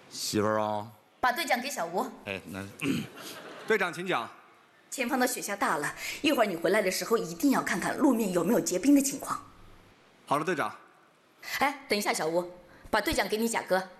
媳妇儿啊， 把队长给小吴。 哎，那队长请讲。 前方的雪下大了，一会儿你回来的时候一定要看看路面有没有结冰的情况。 好了，队长。 哎，等一下，小吴，把队长给你贾哥。